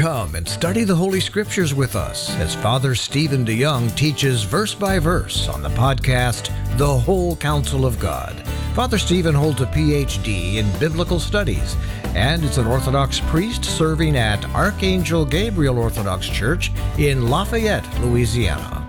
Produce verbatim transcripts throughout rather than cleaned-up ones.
Come and study the Holy Scriptures with us as Father Stephen DeYoung teaches verse by verse on the podcast, The Whole Counsel of God. Father Stephen holds a P H D in Biblical Studies and is an Orthodox priest serving at Archangel Gabriel Orthodox Church in Lafayette, Louisiana.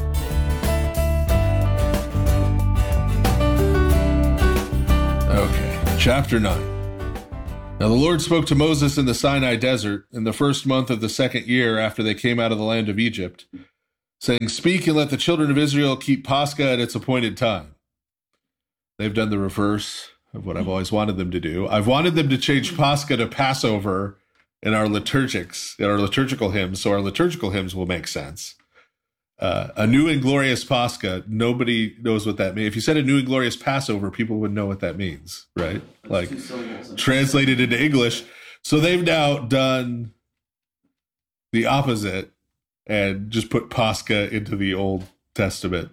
Okay, chapter nine. Now the Lord spoke to Moses in the Sinai desert in the first month of the second year after they came out of the land of Egypt, saying, "Speak and let the children of Israel keep Pascha at its appointed time." They've done the reverse of what I've always wanted them to do. I've wanted them to change Pascha to Passover in our liturgics, in our liturgical hymns, so our liturgical hymns will make sense. Uh, a new and glorious Pascha, nobody knows what that means. If you said a new and glorious Passover, people would know what that means, right? Like, translated into English. So they've now done the opposite and just put Pascha into the Old Testament.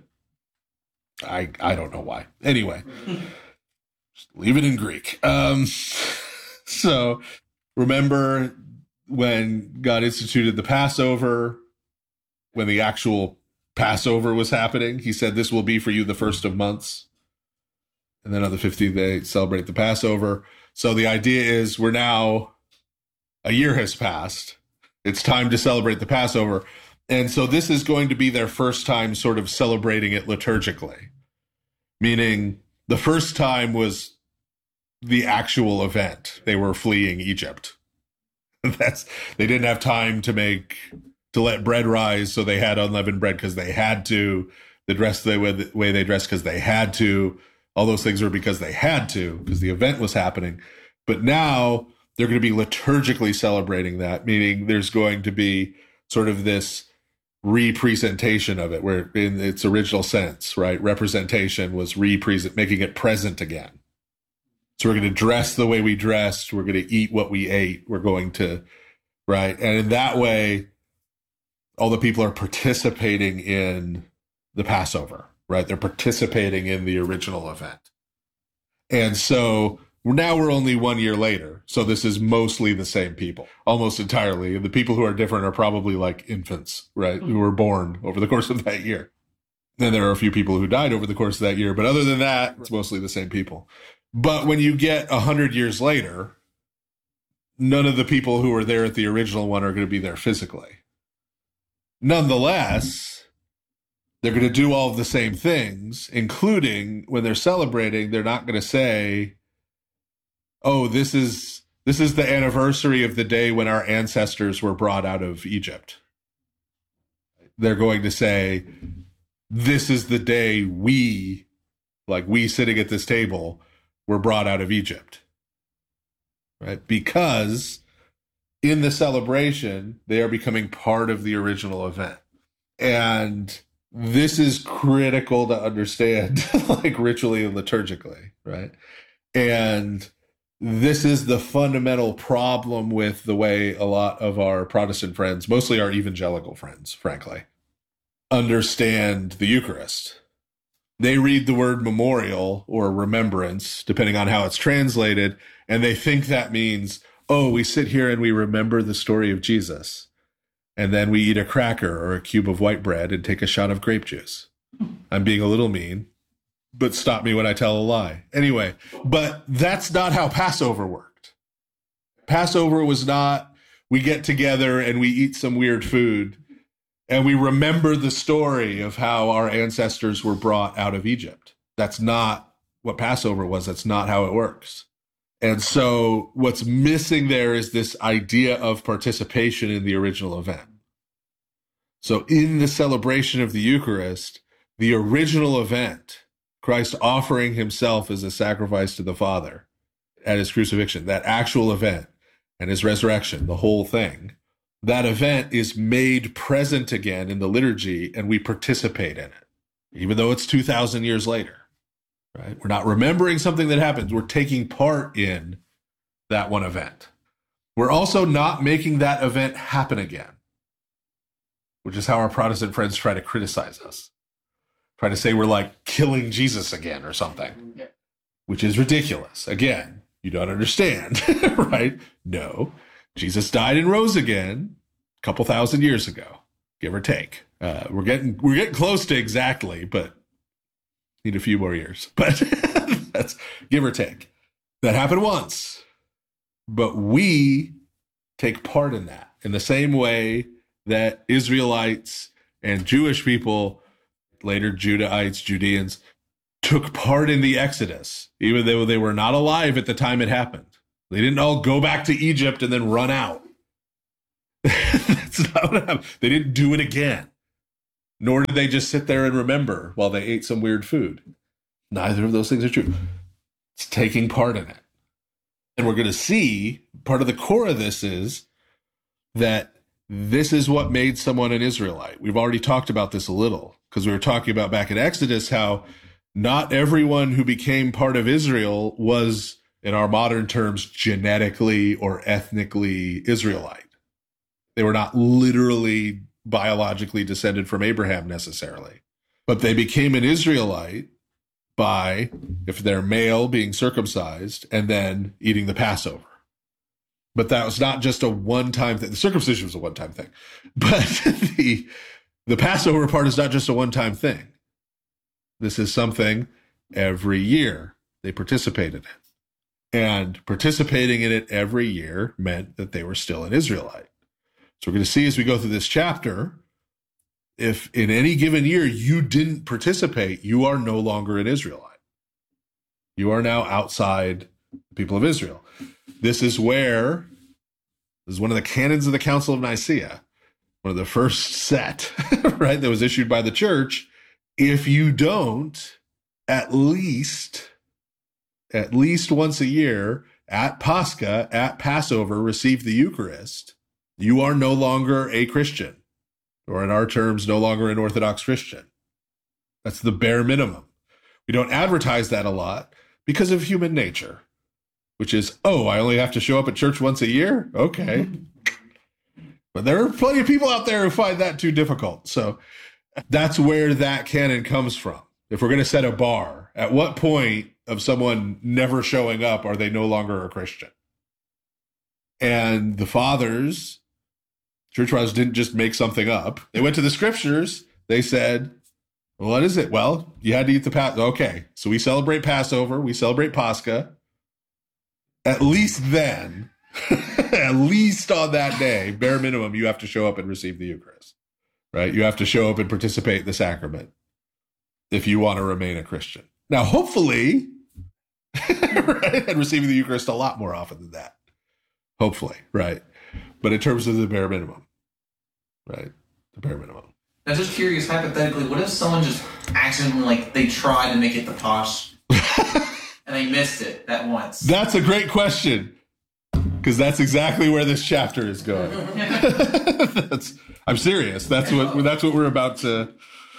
I I don't know why. Anyway, just leave it in Greek. Um, so remember when God instituted the Passover, when the actual Passover was happening, he said, "This will be for you the first of months." And then on the fifteenth, they celebrate the Passover. So the idea is we're now, a year has passed. It's time to celebrate the Passover. And so this is going to be their first time sort of celebrating it liturgically, meaning the first time was the actual event. They were fleeing Egypt. That's, they didn't have time to make... to let bread rise, so they had unleavened bread because they had to. They dressed the way, the way they dressed because they had to. All those things were because they had to, because the event was happening. But now they're going to be liturgically celebrating that, meaning there's going to be sort of this representation of it, where in its original sense, right, representation was represent, making it present again. So we're going to dress the way we dressed. We're going to eat what we ate. We're going to, right? And in that way, all the people are participating in the Passover, right? They're participating in the original event. And so now we're only one year later. So this is mostly the same people, almost entirely. And the people who are different are probably like infants, right? Who were born over the course of that year. And there are a few people who died over the course of that year. But other than that, it's mostly the same people. But when you get a hundred years later, none of the people who were there at the original one are going to be there physically. Nonetheless, they're going to do all of the same things, including when they're celebrating, they're not going to say, "Oh, this is this is the anniversary of the day when our ancestors were brought out of Egypt." They're going to say, "This is the day we, like we sitting at this table, were brought out of Egypt." Right? Because in the celebration, they are becoming part of the original event. And this is critical to understand, like ritually and liturgically, right? And this is the fundamental problem with the way a lot of our Protestant friends, mostly our evangelical friends, frankly, understand the Eucharist. They read the word memorial or remembrance, depending on how it's translated, and they think that means, oh, we sit here and we remember the story of Jesus, and then we eat a cracker or a cube of white bread and take a shot of grape juice. I'm being a little mean, but stop me when I tell a lie. Anyway, but that's not how Passover worked. Passover was not, we get together and we eat some weird food and we remember the story of how our ancestors were brought out of Egypt. That's not what Passover was. That's not how it works. And so what's missing there is this idea of participation in the original event. So in the celebration of the Eucharist, the original event, Christ offering himself as a sacrifice to the Father at his crucifixion, that actual event and his resurrection, the whole thing, that event is made present again in the liturgy and we participate in it, even though it's two thousand years later. Right? We're not remembering something that happened. We're taking part in that one event. We're also not making that event happen again, which is how our Protestant friends try to criticize us. Try to say we're like killing Jesus again or something, which is ridiculous. Again, you don't understand, right? No, Jesus died and rose again. a couple thousand years ago, give or take. Uh, we're getting we're getting close to exactly, but need a few more years. But that's give or take. That happened once. But we take part in that in the same way that Israelites and Jewish people, later Judahites, Judeans, took part in the Exodus, even though they were not alive at the time it happened. They didn't all go back to Egypt and then run out. That's not what happened. They didn't do it again. Nor did they just sit there and remember while they ate some weird food. Neither of those things are true. It's taking part in it. And we're going to see part of the core of this is that this is what made someone an Israelite. We've already talked about this a little because we were talking about back in Exodus how not everyone who became part of Israel was, in our modern terms, genetically or ethnically Israelite. They were not literally biologically descended from Abraham necessarily, but they became an Israelite by, if they're male, being circumcised and then eating the Passover. But that was not just a one-time thing. The circumcision was a one-time thing, but the the Passover part is not just a one-time thing. This is something every year they participated in. And participating in it every year meant that they were still an Israelite. So we're going to see as we go through this chapter, if in any given year you didn't participate, you are no longer an Israelite. You are now outside the people of Israel. This is where, this is one of the canons of the Council of Nicaea, one of the first set, right, that was issued by the church. If you don't, at least, at least once a year, at Pascha, at Passover, receive the Eucharist, you are no longer a Christian, or in our terms, no longer an Orthodox Christian. That's the bare minimum. We don't advertise that a lot because of human nature, which is, oh, I only have to show up at church once a year? Okay. But there are plenty of people out there who find that too difficult. So that's where that canon comes from. If we're going to set a bar, at what point of someone never showing up are they no longer a Christian? And the fathers, church fathers, didn't just make something up. They went to the scriptures. They said, well, what is it? Well, you had to eat the Passover. Okay, so we celebrate Passover. We celebrate Pascha. At least then, at least on that day, bare minimum, you have to show up and receive the Eucharist, right? You have to show up and participate in the sacrament if you want to remain a Christian. Now, hopefully, right, and receiving the Eucharist a lot more often than that. Hopefully, right? But in terms of the bare minimum, right? The bare minimum. I'm just curious, hypothetically, what if someone just accidentally, like, they tried to make it the Posh and they missed it that once? That's a great question, because that's exactly where this chapter is going. that's, I'm serious. That's what that's what we're about to.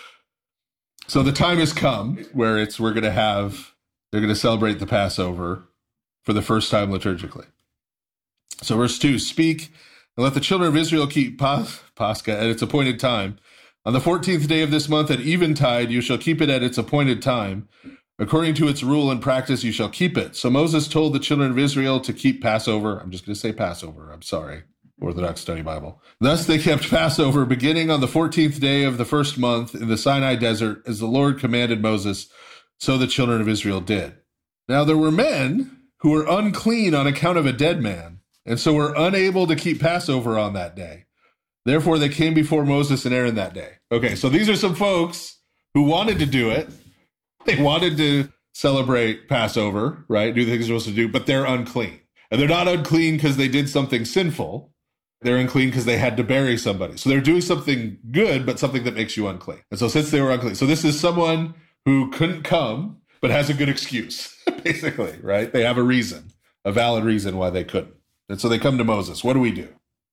So the time has come where it's we're going to have they're going to celebrate the Passover for the first time liturgically. So verse two, speak and let the children of Israel keep Pas- Pascha at its appointed time. On the fourteenth day of this month at eventide, you shall keep it at its appointed time. According to its rule and practice, you shall keep it. So Moses told the children of Israel to keep Passover. I'm just going to say Passover. I'm sorry. Orthodox Study Bible. Thus they kept Passover beginning on the fourteenth day of the first month in the Sinai desert, as the Lord commanded Moses. So the children of Israel did. Now there were men who were unclean on account of a dead man, and so were unable to keep Passover on that day. Therefore, they came before Moses and Aaron that day. Okay, so these are some folks who wanted to do it. They wanted to celebrate Passover, right? Do the things they're supposed to do, but they're unclean. And they're not unclean because they did something sinful. They're unclean because they had to bury somebody. So they're doing something good, but something that makes you unclean. And so since they were unclean, so this is someone who couldn't come, but has a good excuse, basically, right? They have a reason, a valid reason why they couldn't. And so they come to Moses. What do we do?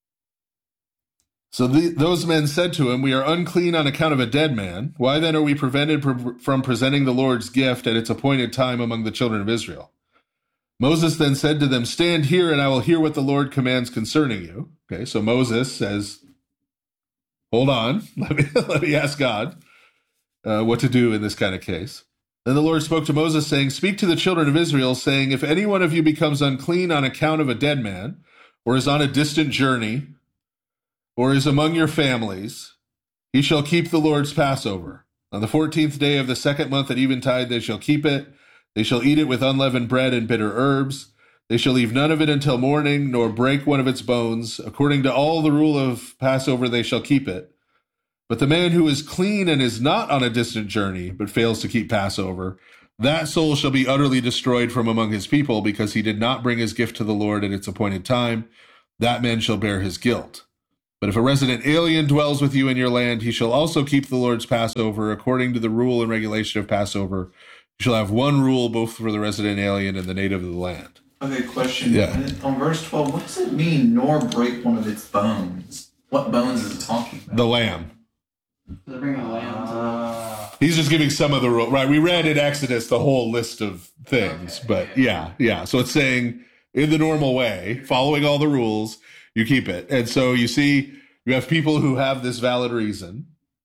So the, those men said to him, we are unclean on account of a dead man. Why then are we prevented pr- from presenting the Lord's gift at its appointed time among the children of Israel? Moses then said to them, stand here and I will hear what the Lord commands concerning you. Okay, so Moses says, hold on, let me, let me ask God uh, what to do in this kind of case. Then the Lord spoke to Moses, saying, speak to the children of Israel, saying, if any one of you becomes unclean on account of a dead man, or is on a distant journey, or is among your families, he shall keep the Lord's Passover. On the fourteenth day of the second month at eventide they shall keep it. They shall eat it with unleavened bread and bitter herbs. They shall leave none of it until morning, nor break one of its bones. According to all the rule of Passover they shall keep it. But the man who is clean and is not on a distant journey, but fails to keep Passover, that soul shall be utterly destroyed from among his people, because he did not bring his gift to the Lord at its appointed time. That man shall bear his guilt. But if a resident alien dwells with you in your land, he shall also keep the Lord's Passover according to the rule and regulation of Passover. You shall have one rule both for the resident alien and the native of the land. Okay, question. Yeah. On verse twelve, what does it mean, nor break one of its bones? What bones is it talking about? The lamb. Does it bring a lamb to Uh, He's just giving some of the rules, right? We read in Exodus the whole list of things, Okay, but yeah. yeah, yeah. So it's saying in the normal way, following all the rules, you keep it. And so you see, you have people who have this valid reason,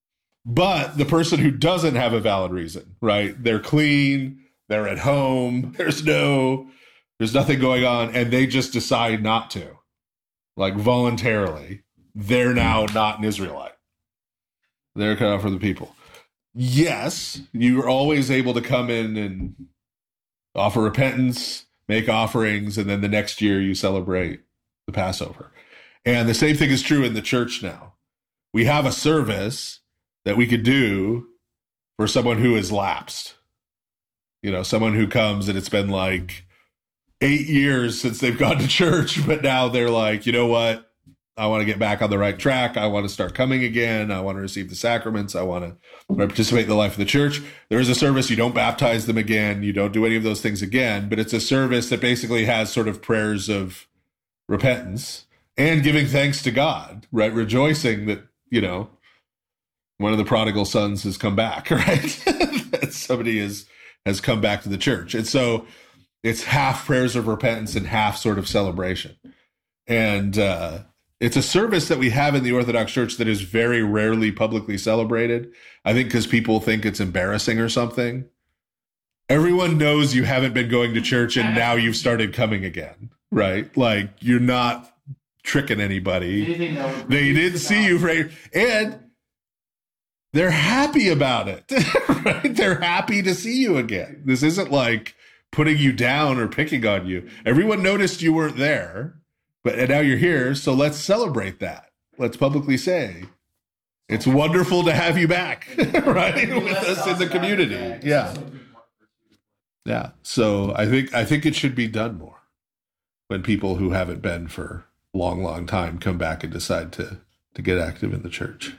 but the person who doesn't have a valid reason, right? They're clean, they're at home, there's no, there's nothing going on, and they just decide not to, like voluntarily. They're now not an Israelite. They're cut off from the people. Yes, you are always able to come in and offer repentance, make offerings, and then the next year you celebrate the Passover. And the same thing is true in the church now. We have a service that we could do for someone who has lapsed. You know, someone who comes and it's been like eight years since they've gone to church, but now they're like, you know what? I want to get back on the right track. I want to start coming again. I want to receive the sacraments. I want to participate in the life of the church. There is a service. You don't baptize them again. You don't do any of those things again, but it's a service that basically has sort of prayers of repentance and giving thanks to God, right? Rejoicing that, you know, one of the prodigal sons has come back, right? That somebody is, has come back to the church. And so it's half prayers of repentance and half sort of celebration. And, uh, it's a service that we have in the Orthodox Church that is very rarely publicly celebrated. I think because people think it's embarrassing or something. Everyone knows you haven't been going to church and now you've started coming again, right? Like you're not tricking anybody. anything that would They reduce didn't the see you, value? right? And they're happy about it, right? They're happy to see you again. This isn't like putting you down or picking on you. Everyone noticed you weren't there. But and now you're here, so let's celebrate that. Let's publicly say, it's wonderful to have you back, right, with us in the community. Yeah, yeah. So I think I think it should be done more when people who haven't been for a long, long time come back and decide to to get active in the church.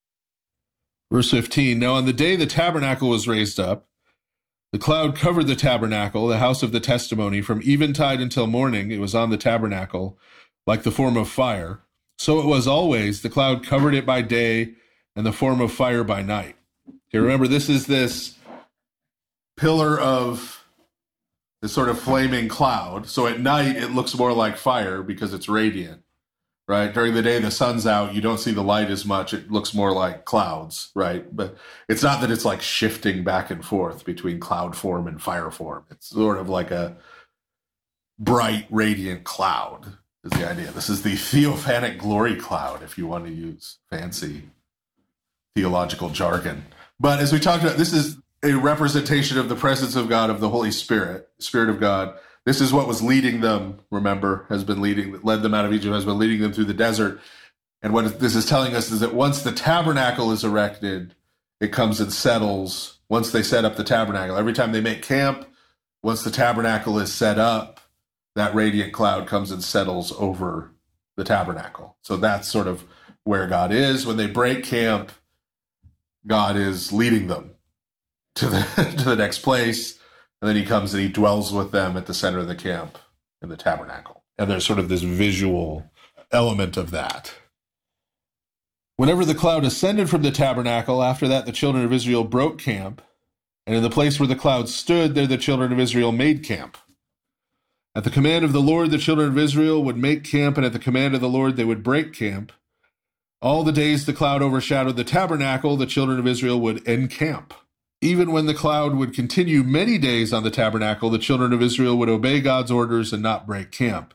Verse fifteen. Now on the day the tabernacle was raised up, the cloud covered the tabernacle, the house of the testimony, from eventide until morning. It was on the tabernacle like the form of fire. So it was always. The cloud covered it by day and the form of fire by night. Okay, remember, this is this pillar of this sort of flaming cloud. So at night, it looks more like fire because it's radiant, right? During the day, the sun's out. You don't see the light as much. It looks more like clouds, right? But it's not that it's like shifting back and forth between cloud form and fire form. It's sort of like a bright, radiant cloud is the idea. This is the theophanic glory cloud, if you want to use fancy theological jargon. But as we talked about, this is a representation of the presence of God, of the Holy Spirit, Spirit of God. This is what was leading them, remember, has been leading, led them out of Egypt, has been leading them through the desert. And what this is telling us is that once the tabernacle is erected, it comes and settles. Once they set up the tabernacle, every time they make camp, once the tabernacle is set up, that radiant cloud comes and settles over the tabernacle. So that's sort of where God is. When they break camp, God is leading them to the to the next place. And then he comes and he dwells with them at the center of the camp in the tabernacle. And there's sort of this visual element of that. Whenever the cloud ascended from the tabernacle, after that the children of Israel broke camp. And in the place where the cloud stood, there the children of Israel made camp. At the command of the Lord, the children of Israel would make camp, and at the command of the Lord, they would break camp. All the days the cloud overshadowed the tabernacle, the children of Israel would encamp. Even when the cloud would continue many days on the tabernacle, the children of Israel would obey God's orders and not break camp.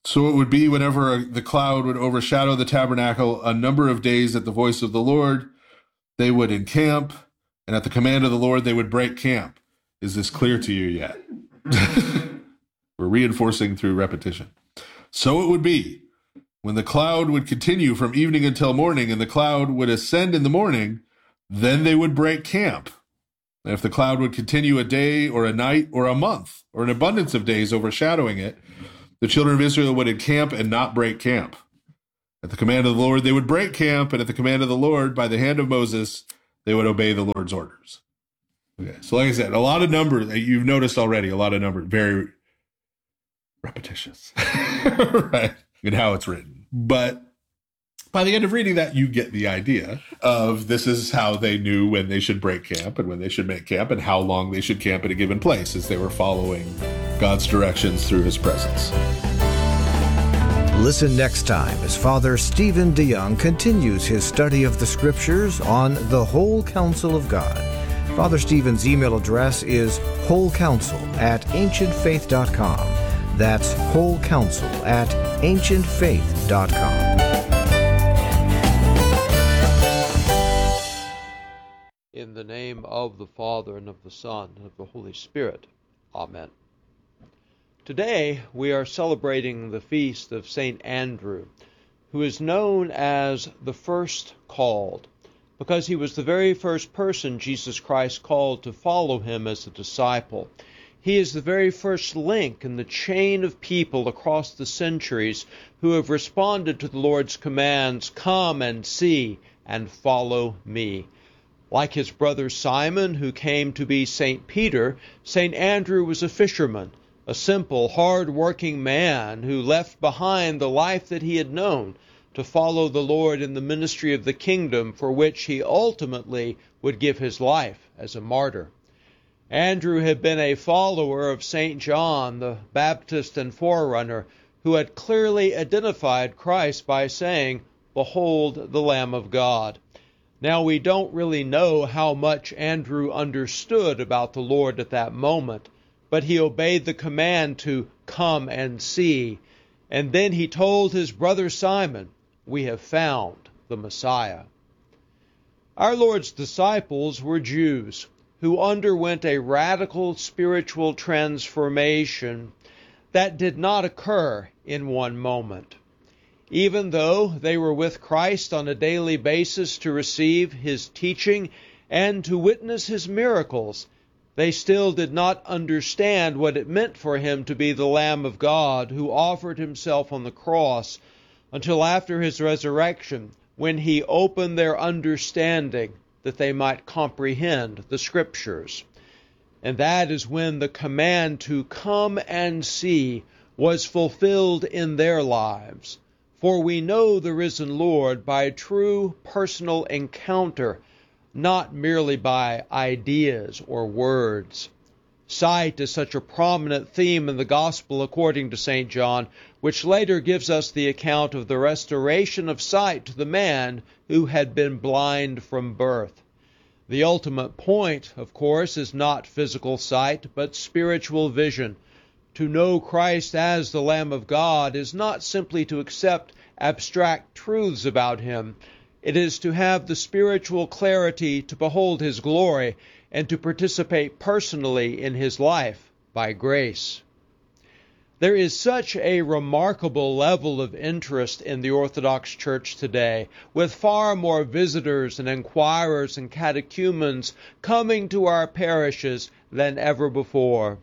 So it would be whenever the cloud would overshadow the tabernacle a number of days at the voice of the Lord, they would encamp, and at the command of the Lord, they would break camp. Is this clear to you yet? We're reinforcing through repetition. So it would be when the cloud would continue from evening until morning, and the cloud would ascend in the morning, then they would break camp. And if the cloud would continue a day or a night or a month or an abundance of days overshadowing it, the children of Israel would encamp and not break camp. At the command of the Lord, they would break camp, and at the command of the Lord, by the hand of Moses, they would obey the Lord's orders. Okay, so like I said, a lot of numbers, you've noticed already, a lot of numbers, very repetitious, right, in how it's written. But by the end of reading that, you get the idea of this is how they knew when they should break camp and when they should make camp and how long they should camp at a given place as they were following God's directions through his presence. Listen next time as Father Stephen DeYoung continues his study of the Scriptures on the whole counsel of God. Father Stephen's email address is wholecounsel at ancient faith dot com. That's wholecounsel at ancient faith dot com. In the name of the Father, and of the Son, and of the Holy Spirit. Amen. Today we are celebrating the feast of Saint Andrew, who is known as the first called, because he was the very first person Jesus Christ called to follow him as a disciple. He is the very first link in the chain of people across the centuries who have responded to the Lord's commands, "Come and see and follow me." Like his brother Simon, who came to be Saint Peter, Saint Andrew was a fisherman, a simple, hard-working man who left behind the life that he had known to follow the Lord in the ministry of the kingdom, for which he ultimately would give his life as a martyr. Andrew had been a follower of Saint John, the Baptist and forerunner, who had clearly identified Christ by saying, "Behold the Lamb of God." Now, we don't really know how much Andrew understood about the Lord at that moment, but he obeyed the command to come and see. And then he told his brother Simon, "We have found the Messiah." Our Lord's disciples were Jews who underwent a radical spiritual transformation that did not occur in one moment. Even though they were with Christ on a daily basis to receive his teaching and to witness his miracles, they still did not understand what it meant for him to be the Lamb of God who offered himself on the cross until after his resurrection, when he opened their understanding that they might comprehend the Scriptures. And that is when the command to come and see was fulfilled in their lives. For we know the risen Lord by true personal encounter, not merely by ideas or words. Sight is such a prominent theme in the Gospel according to Saint John, which later gives us the account of the restoration of sight to the man who had been blind from birth. The ultimate point, of course, is not physical sight, but spiritual vision. To know Christ as the Lamb of God is not simply to accept abstract truths about him. It is to have the spiritual clarity to behold his glory and to participate personally in his life by grace. There is such a remarkable level of interest in the Orthodox Church today, with far more visitors and inquirers and catechumens coming to our parishes than ever before.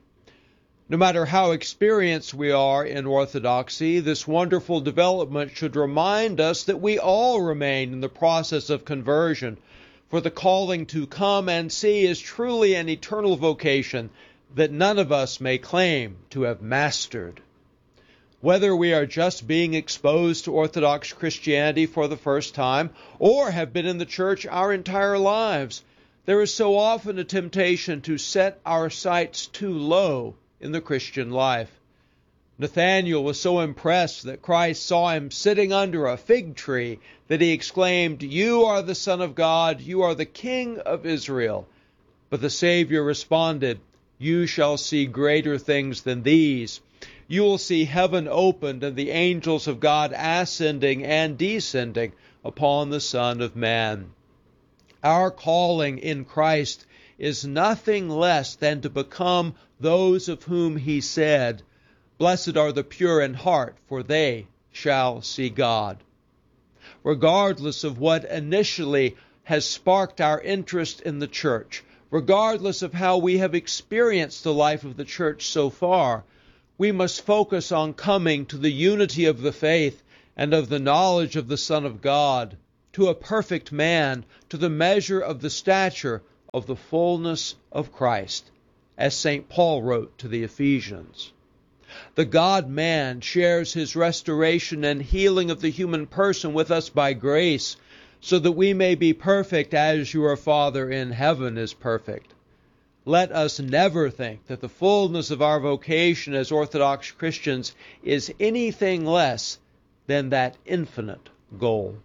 No matter how experienced we are in Orthodoxy, this wonderful development should remind us that we all remain in the process of conversion, for the calling to come and see is truly an eternal vocation that none of us may claim to have mastered. Whether we are just being exposed to Orthodox Christianity for the first time, or have been in the Church our entire lives, there is so often a temptation to set our sights too low in the Christian life. Nathanael was so impressed that Christ saw him sitting under a fig tree that he exclaimed, "You are the Son of God, you are the King of Israel." But the Savior responded, "You shall see greater things than these." you will see heaven opened and the angels of God ascending and descending upon the Son of Man. Our calling in Christ is nothing less than to become those of whom he said, "Blessed are the pure in heart, for they shall see God." Regardless of what initially has sparked our interest in the church, regardless of how we have experienced the life of the church so far, we must focus on coming to the unity of the faith and of the knowledge of the Son of God, to a perfect man, to the measure of the stature of the fullness of Christ, as Saint Paul wrote to the Ephesians. The God-man shares his restoration and healing of the human person with us by grace, so that we may be perfect as your Father in heaven is perfect. Let us never think that the fullness of our vocation as Orthodox Christians is anything less than that infinite goal.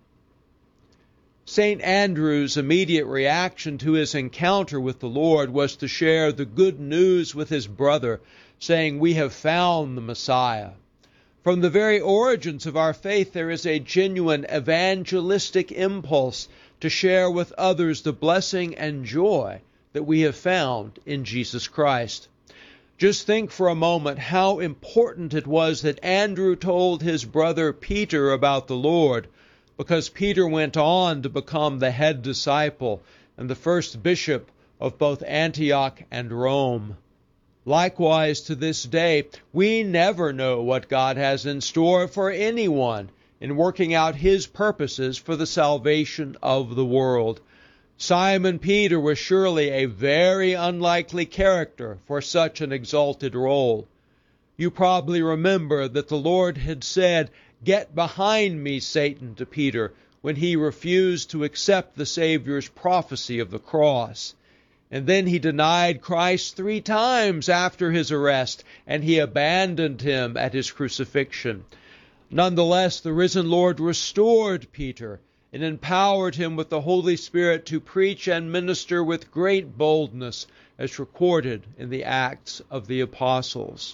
Saint Andrew's immediate reaction to his encounter with the Lord was to share the good news with his brother, saying, "We have found the Messiah." From the very origins of our faith, there is a genuine evangelistic impulse to share with others the blessing and joy that we have found in Jesus Christ. Just think for a moment how important it was that Andrew told his brother Peter about the Lord, because Peter went on to become the head disciple and the first bishop of both Antioch and Rome. Likewise, to this day, we never know what God has in store for anyone in working out his purposes for the salvation of the world. Simon Peter was surely a very unlikely character for such an exalted role. You probably remember that the Lord had said, "Get behind me, Satan," to Peter when he refused to accept the Savior's prophecy of the cross. And then he denied Christ three times after his arrest, and he abandoned him at his crucifixion. Nonetheless, the risen Lord restored Peter and empowered him with the Holy Spirit to preach and minister with great boldness, as recorded in the Acts of the Apostles.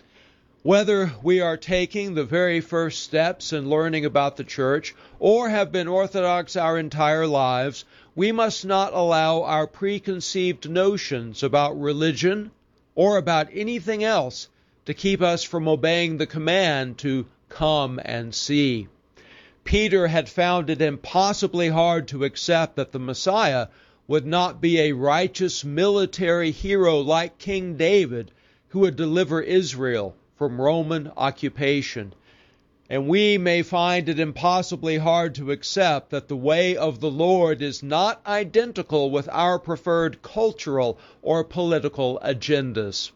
Whether we are taking the very first steps in learning about the Church, or have been Orthodox our entire lives, we must not allow our preconceived notions about religion or about anything else to keep us from obeying the command to come and see. Peter had found it impossibly hard to accept that the Messiah would not be a righteous military hero like King David, who would deliver Israel from Roman occupation. And we may find it impossibly hard to accept that the way of the Lord is not identical with our preferred cultural or political agendas.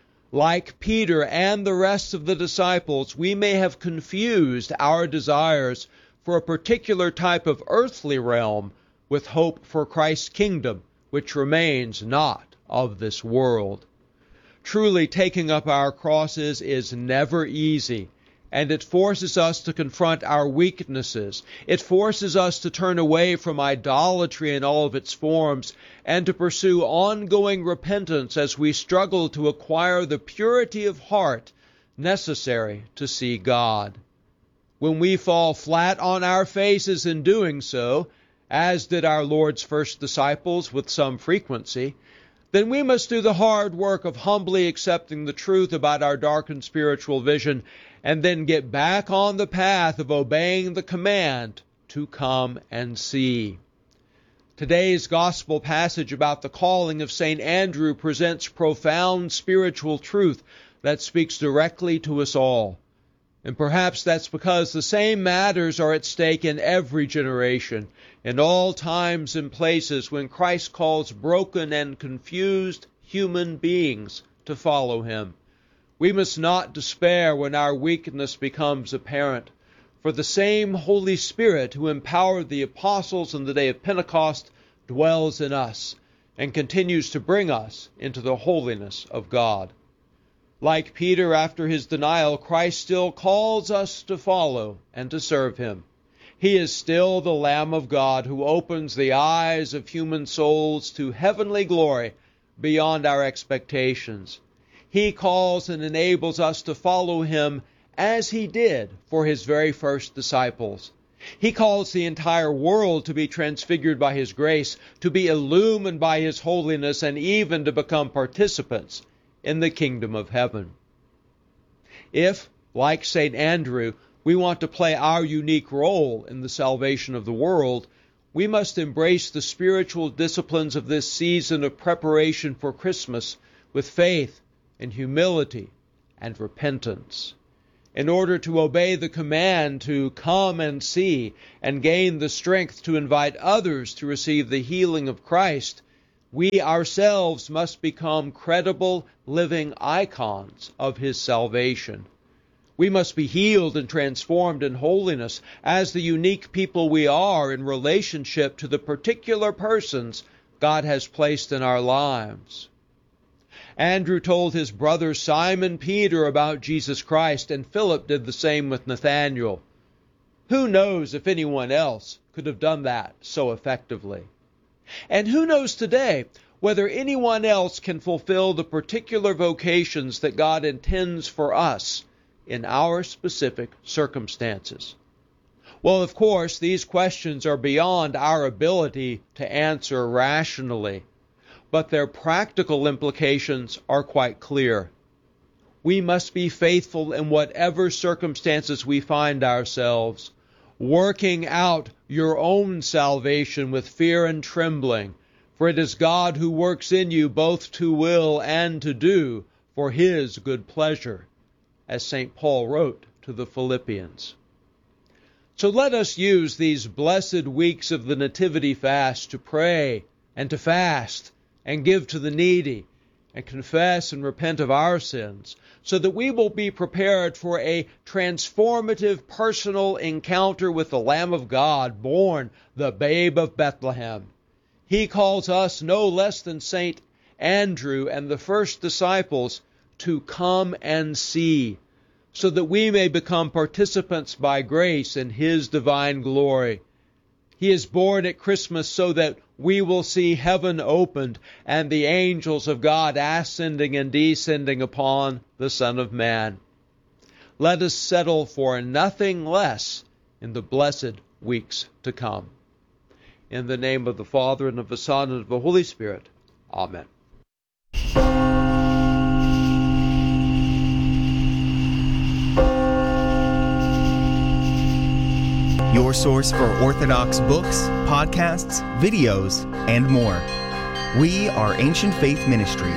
Like Peter and the rest of the disciples, we may have confused our desires for a particular type of earthly realm with hope for Christ's kingdom, which remains not of this world. Truly, taking up our crosses is never easy, and it forces us to confront our weaknesses. It forces us to turn away from idolatry in all of its forms and to pursue ongoing repentance as we struggle to acquire the purity of heart necessary to see God. When we fall flat on our faces in doing so, as did our Lord's first disciples with some frequency, then we must do the hard work of humbly accepting the truth about our darkened spiritual vision and then get back on the path of obeying the command to come and see. Today's gospel passage about the calling of Saint Andrew presents profound spiritual truth that speaks directly to us all. And perhaps that's because the same matters are at stake in every generation, in all times and places when Christ calls broken and confused human beings to follow him. We must not despair when our weakness becomes apparent, for the same Holy Spirit who empowered the apostles in the day of Pentecost dwells in us and continues to bring us into the holiness of God. Like Peter after his denial, Christ still calls us to follow and to serve him. He is still the Lamb of God who opens the eyes of human souls to heavenly glory beyond our expectations. He calls and enables us to follow him as he did for his very first disciples. He calls the entire world to be transfigured by his grace, to be illumined by his holiness, and even to become participants in the kingdom of heaven. If, like Saint Andrew, we want to play our unique role in the salvation of the world, we must embrace the spiritual disciplines of this season of preparation for Christmas with faith and humility and repentance. In order to obey the command to come and see and gain the strength to invite others to receive the healing of Christ, we ourselves must become credible, living icons of his salvation. We must be healed and transformed in holiness as the unique people we are in relationship to the particular persons God has placed in our lives. Andrew told his brother Simon Peter about Jesus Christ, and Philip did the same with Nathanael. Who knows if anyone else could have done that so effectively? And who knows today whether anyone else can fulfill the particular vocations that God intends for us in our specific circumstances? Well, of course, these questions are beyond our ability to answer rationally, but their practical implications are quite clear. We must be faithful in whatever circumstances we find ourselves, working out your own salvation with fear and trembling, for it is God who works in you both to will and to do for his good pleasure, as Saint Paul wrote to the Philippians. So let us use these blessed weeks of the Nativity fast to pray and to fast and give to the needy, and confess and repent of our sins, so that we will be prepared for a transformative personal encounter with the Lamb of God, born the babe of Bethlehem. He calls us no less than Saint Andrew and the first disciples to come and see, so that we may become participants by grace in his divine glory. He is born at Christmas so that we will see heaven opened and the angels of God ascending and descending upon the Son of Man. Let us settle for nothing less in the blessed weeks to come. In the name of the Father, and of the Son, and of the Holy Spirit. Amen. Your source for Orthodox books, podcasts, videos, and more. We are Ancient Faith Ministries.